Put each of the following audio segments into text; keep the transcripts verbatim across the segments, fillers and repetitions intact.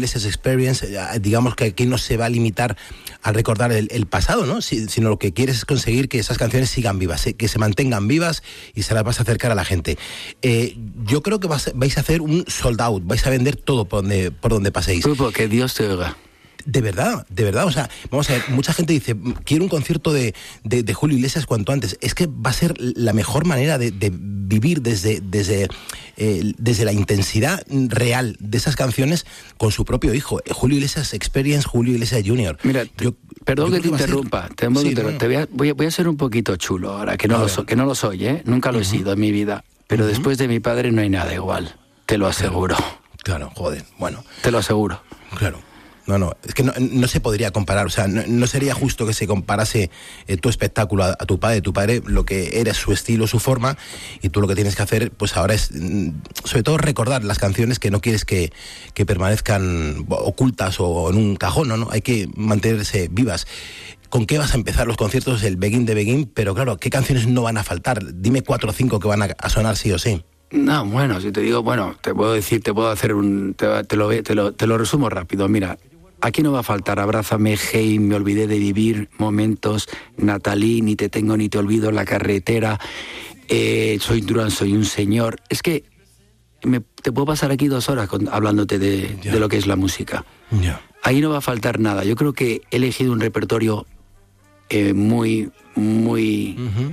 Iglesias Experience, digamos que aquí no se va a limitar a recordar el, el pasado, ¿no? Si, sino lo que quieres es conseguir que esas canciones sigan vivas, ¿eh? Que se mantengan vivas y se las vas a acercar a la gente. Eh, yo creo que vas, vais a hacer un sold out, vais a vender todo por donde, por donde paséis. Grupo, que Dios te oiga. De verdad, de verdad, o sea, vamos a ver, mucha gente dice, quiero un concierto de, de, de Julio Iglesias cuanto antes. Es que va a ser la mejor manera de, de vivir desde, desde, eh, desde la intensidad real de esas canciones con su propio hijo. Julio Iglesias Experience, Julio Iglesias Junior. Mira, yo, perdón yo que te interrumpa, te, sí, te, no. te voy, a, voy, a, voy a ser un poquito chulo ahora, que no, lo, so, que no lo soy, ¿eh? Nunca lo uh-huh. he sido en mi vida, pero uh-huh. después de mi padre no hay nada igual, te lo aseguro. Claro, claro, joder, bueno. Te lo aseguro. Claro. No, no, es que no, no se podría comparar, o sea, no, no sería justo que se comparase eh, tu espectáculo a, a tu padre. Tu padre lo que era su estilo, su forma, y tú lo que tienes que hacer, pues ahora es, sobre todo, recordar las canciones que no quieres que, que permanezcan ocultas o en un cajón, ¿no? ¿no? Hay que mantenerse vivas. ¿Con qué vas a empezar los conciertos? El Begin de Begin, pero claro, ¿qué canciones no van a faltar? Dime cuatro o cinco que van a, a sonar sí o sí. No, bueno, si te digo, bueno, te puedo decir, te puedo hacer un... Te, te, lo, te, lo, te lo resumo rápido, mira... Aquí no va a faltar Abrázame, Hey, Me olvidé de vivir, Momentos, Natalie, Ni te tengo ni te olvido, La carretera, eh, Soy Durán, soy un señor. Es que me, te puedo pasar aquí dos horas con, hablándote de, de lo que es la música. Yeah. Ahí no va a faltar nada. Yo creo que he elegido un repertorio eh, muy, muy... Uh-huh.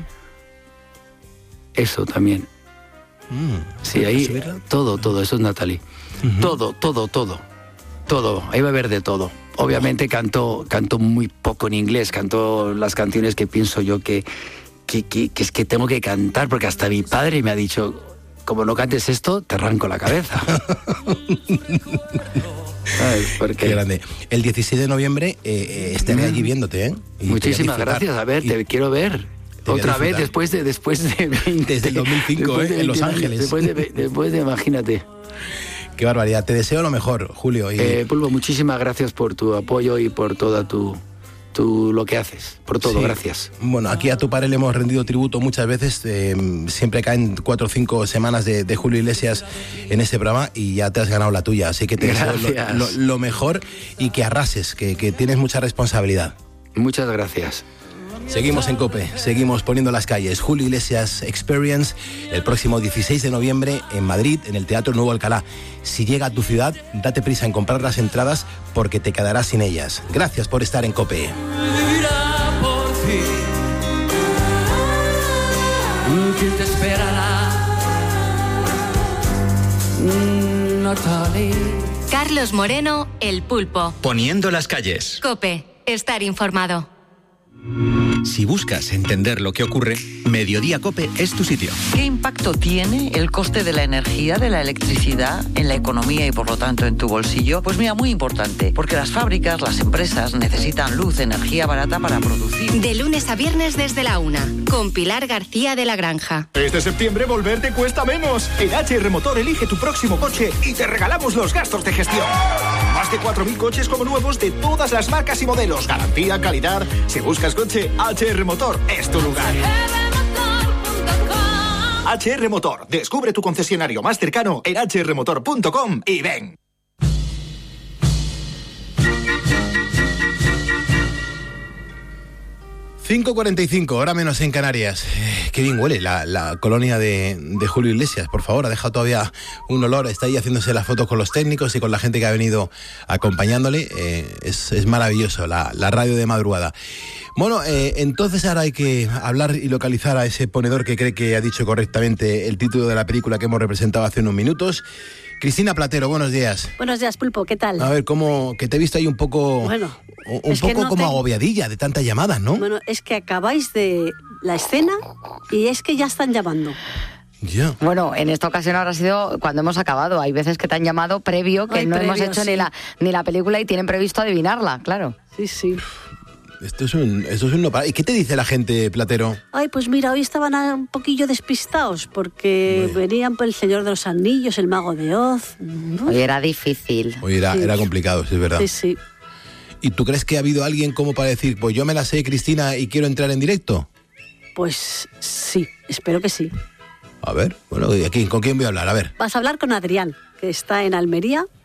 Eso también. Mm, sí, ahí todo, todo, eso es Natalie. Uh-huh. Todo, todo, todo. Todo, ahí va a haber de todo. Obviamente canto, canto muy poco en inglés, canto las canciones que pienso yo que, que, que, que es que tengo que cantar, porque hasta mi padre me ha dicho, como no cantes esto, te arranco la cabeza. ¿Sabes? Porque... Qué grande. El dieciséis de noviembre eh, estaré mm. allí viéndote, ¿eh? Y muchísimas gracias, a ver, te quiero ver. Te Otra vez después de... Después de veinte, desde el dos mil cinco, ¿eh? En Los Ángeles. Después de, después de, imagínate... Qué barbaridad. Te deseo lo mejor, Julio. Y... Eh, Pulpo, muchísimas gracias por tu apoyo y por toda tu, tu lo que haces. Por todo, sí. Gracias. Bueno, aquí a tu padre le hemos rendido tributo muchas veces. Eh, siempre caen cuatro o cinco semanas de, de Julio Iglesias en este programa y ya te has ganado la tuya. Así que te deseo lo, lo, lo mejor y que arrases, que, que tienes mucha responsabilidad. Muchas gracias. Seguimos en COPE, seguimos poniendo las calles. Julio Iglesias Experience, el próximo dieciséis de noviembre en Madrid, en el Teatro Nuevo Alcalá. Si llega a tu ciudad, date prisa en comprar las entradas porque te quedarás sin ellas. Gracias por estar en COPE. ¿Quién te esperará? Natalie. Carlos Moreno, El Pulpo. Poniendo las calles. COPE, estar informado. Si buscas entender lo que ocurre, Mediodía COPE es tu sitio. ¿Qué impacto tiene el coste de la energía, de la electricidad, en la economía y por lo tanto en tu bolsillo? Pues mira, muy importante, porque las fábricas, las empresas necesitan luz, energía barata para producir. De lunes a viernes desde la una, con Pilar García de la Granja. Este septiembre volver te cuesta menos. En H R Motor elige tu próximo coche y te regalamos los gastos de gestión. Más de cuatro mil coches como nuevos de todas las marcas y modelos. Garantía, calidad. Si buscas coche, H R Motor es tu lugar. H R Motor. Descubre tu concesionario más cercano en h r motor punto com y ven. cinco cuarenta y cinco, hora menos en Canarias. Eh, qué bien huele la, la colonia de, de Julio Iglesias. Por favor, ha dejado todavía un olor. Está ahí haciéndose las fotos con los técnicos y con la gente que ha venido acompañándole. Eh, es, es maravilloso, la, la radio de madrugada. Bueno, eh, entonces ahora hay que hablar y localizar a ese ponedor que cree que ha dicho correctamente el título de la película que hemos representado hace unos minutos. Cristina Platero, buenos días. Buenos días, Pulpo, ¿qué tal? A ver, ¿cómo, que te he visto ahí un poco, bueno, un poco no como te... agobiadilla de tantas llamadas, ¿no? Bueno, es que acabáis de la escena y es que ya están llamando. Yeah. Bueno, en esta ocasión habrá sido cuando hemos acabado. Hay veces que te han llamado previo, que Ay, no previo, hemos hecho sí. ni, la, ni la película y tienen previsto adivinarla, claro. Sí, sí. Esto es un, esto es un no para. ¿Y qué te dice la gente, Platero? Ay, pues mira, hoy estaban un poquillo despistados porque Uy. venían por El Señor de los Anillos, El Mago de Oz. Hoy era difícil. Hoy era, sí. era complicado, sí, es verdad. Sí, sí. ¿Y tú crees que ha habido alguien como para decir, pues yo me la sé, Cristina, y quiero entrar en directo? Pues sí, espero que sí. A ver, bueno, ¿y aquí, con quién voy a hablar? A ver. Vas a hablar con Adrián, que está en Almería